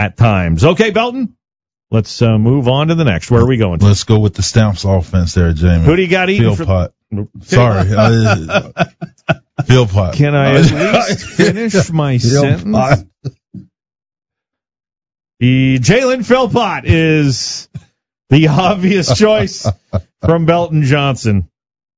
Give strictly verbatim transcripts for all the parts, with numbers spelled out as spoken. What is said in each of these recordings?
at times. Okay, Belton, let's uh, move on to the next. Where are we going to? Let's go with the Stamps offense there, Jamie. Who do you got eating? Philpott. Sorry. uh, Philpott. Can I at least finish my sentence? The Jalen Philpott is the obvious choice from Belton Johnson.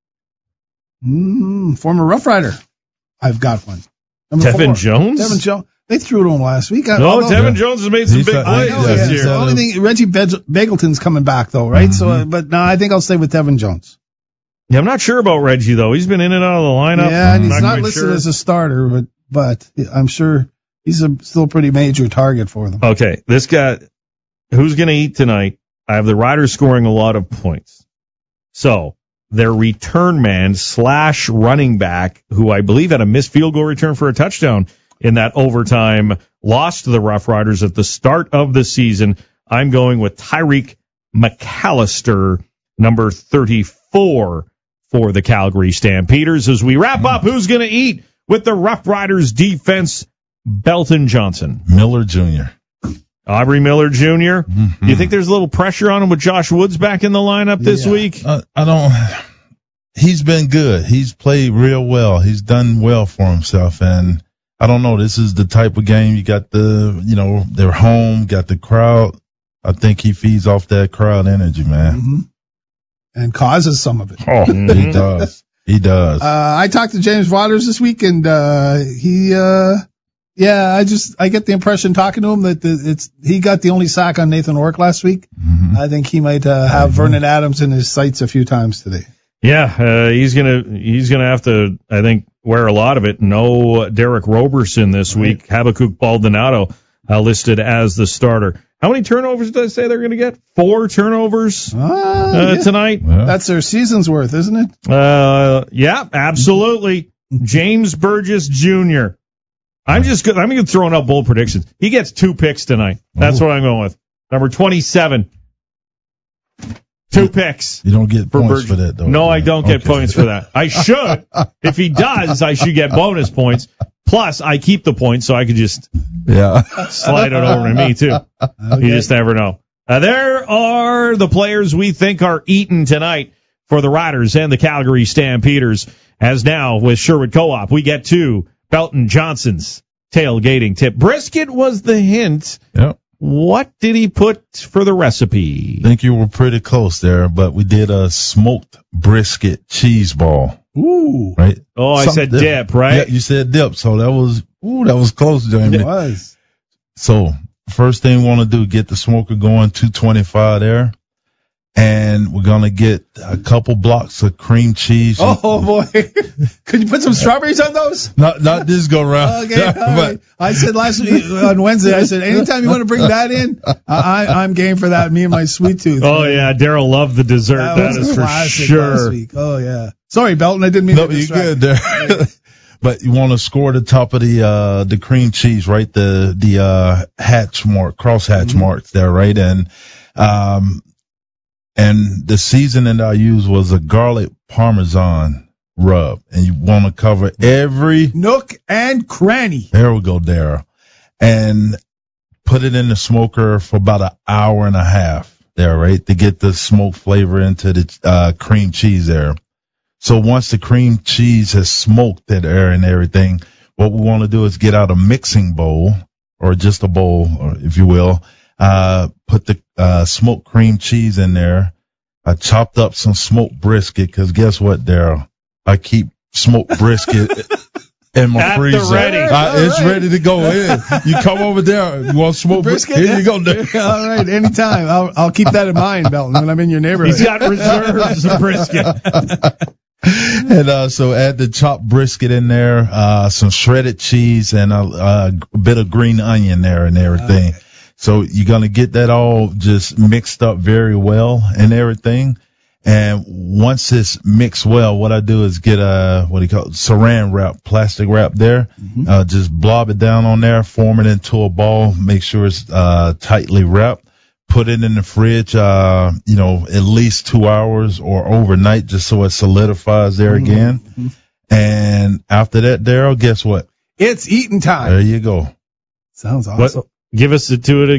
Mm, former Rough Rider. I've got one. Number Tevin four. Jones? Tevin Jones. They threw it on last week. No, Although, Tevin yeah. Jones has made some He's big got, plays know, this yeah. year. The only thing, Reggie Bagleton's coming back, though, right? Mm-hmm. So, uh, but no, I think I'll stay with Tevin Jones. Yeah, I'm not sure about Reggie, though. He's been in and out of the lineup. Yeah, and he's not, not listed sure. as a starter, but but I'm sure he's a still a pretty major target for them. Okay, this guy, who's going to eat tonight? I have the Riders scoring a lot of points. So, their return man slash running back, who I believe had a missed field goal return for a touchdown in that overtime, lost to the Rough Riders at the start of the season. I'm going with Tyreek McAllister, number thirty-four for the Calgary Stampeders. As we wrap up, who's going to eat with the Rough Riders defense? Belton Johnson. Miller Junior Aubrey Miller Junior Mm-hmm. Do you think there's a little pressure on him with Josh Woods back in the lineup this yeah. week? Uh, I don't. He's been good. He's played real well. He's done well for himself. And I don't know. This is the type of game you got the, you know, they're home, got the crowd. I think he feeds off that crowd energy, man. Mm-hmm. And causes some of it. Oh, he does. He does. Uh, I talked to James Waters this week, and uh, he, uh, yeah, I just I get the impression talking to him that the, it's he got the only sack on Nathan Ork last week. Mm-hmm. I think he might uh, have mm-hmm. Vernon Adams in his sights a few times today. Yeah, uh, he's gonna he's gonna have to, I think, wear a lot of it. No Derek Roberson this right. week. Habakkuk Baldonado uh, listed as the starter. How many turnovers did I say they're going to get? Four turnovers uh, uh, yeah. tonight. Yeah. That's their season's worth, isn't it? Uh, yeah, absolutely. James Burgess Junior I'm just good. I'm going to throw out bold predictions. He gets two picks tonight. That's Ooh. what I'm going with. Number twenty-seven. Two you, picks. You don't get for points Burgess. for that, though. No, I don't okay. get points for that. I should. If he does, I should get bonus points. Plus, I keep the points so I could just yeah. slide it over to me, too. Okay. You just never know. Uh, there are the players we think are eaten tonight for the Riders and the Calgary Stampeders. As now, with Sherwood Co-op, we get to Belton Johnson's tailgating tip. Brisket was the hint. Yep. What did he put for the recipe? I think you were pretty close there, but we did a smoked brisket cheese ball. Ooh. Right? Oh, I Something said dip, dip, right? Yeah, you said dip, so that was, ooh, that was close, Jamie. It was. So, first thing we want to do, get the smoker going, two twenty-five there. And we're going to get a couple blocks of cream cheese. Oh, boy. Could you put some strawberries on those? Not not this go round. Okay. But I said last week on Wednesday, I said, anytime you want to bring that in, I, I'm game for that, me and my sweet tooth. Oh, yeah. Daryl loved the dessert. That, that is for sure. Last week. Oh, yeah. Sorry, Belton. I didn't mean no, to distract. You're good there. But you want to score the top of the uh the cream cheese, right? The the uh hatch mark, cross hatch mm-hmm. marks there, right? And um and the seasoning I used was a garlic parmesan rub, and you want to cover every nook and cranny. There we go, Daryl, and put it in the smoker for about an hour and a half there, right, to get the smoke flavor into the uh cream cheese there. So once the cream cheese has smoked it there and everything, what we want to do is get out a mixing bowl, or just a bowl, or if you will, uh, put the uh, smoked cream cheese in there. I chopped up some smoked brisket, because guess what, Daryl? I keep smoked brisket in my At freezer. The ready. Uh, it's right. ready to go in. You come over there, you want smoked brisket? Here you go, Daryl. All right, anytime. I'll, I'll keep that in mind, Belton, when I'm in your neighborhood. He's got reserves of brisket. And uh so add the chopped brisket in there, uh some shredded cheese, and a, a bit of green onion there and everything. Okay. So you're gonna get that all just mixed up very well and everything. And once it's mixed well, what I do is get a what do you call it, saran wrap, plastic wrap there. Mm-hmm. Uh just blob it down on there, form it into a ball, make sure it's uh tightly wrapped. Put it in the fridge, uh, you know, at least two hours or overnight, just so it solidifies there mm-hmm. again. Mm-hmm. And after that, Daryl, guess what? It's eating time. There you go. Sounds awesome. What, give us the two